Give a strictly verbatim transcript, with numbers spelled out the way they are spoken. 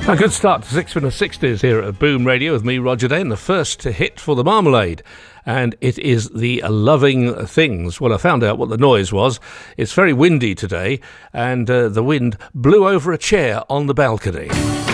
A good start to Six Minute sixties here at Boom Radio with me, Roger Day, and the first hit for the Marmalade. And it is the Loving Things. Well, I found out what the noise was. It's very windy today, and uh, the wind blew over a chair on the balcony.